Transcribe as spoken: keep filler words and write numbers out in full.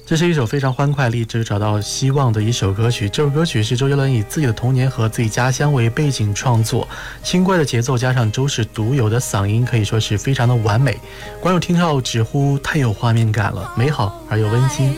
这是一首非常欢快励志找到希望的一首歌曲。这首歌曲是周杰伦以自己的童年和自己家乡为背景创作，轻快的节奏加上周氏独有的嗓音，可以说是非常的完美。观众听后直呼太有画面感了，美好而又温馨。